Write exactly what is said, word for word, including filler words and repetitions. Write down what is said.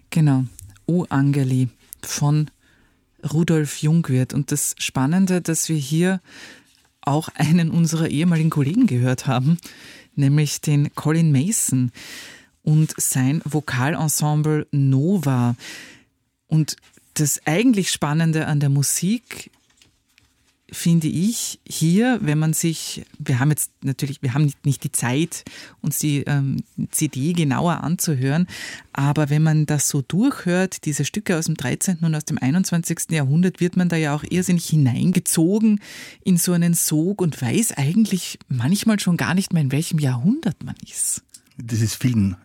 Genau, O Angeli von Rudolf Jungwirth. Und das Spannende, dass wir hier auch einen unserer ehemaligen Kollegen gehört haben, nämlich den Colin Mason und sein Vokalensemble Nova. Und das eigentlich Spannende an der Musik finde ich hier, wenn man sich, wir haben jetzt natürlich, wir haben nicht, nicht die Zeit, uns die ähm, C D genauer anzuhören, aber wenn man das so durchhört, diese Stücke aus dem dreizehnten und aus dem einundzwanzigsten Jahrhundert, wird man da ja auch irrsinnig hineingezogen in so einen Sog und weiß eigentlich manchmal schon gar nicht mehr, in welchem Jahrhundert man ist. Das ist vielen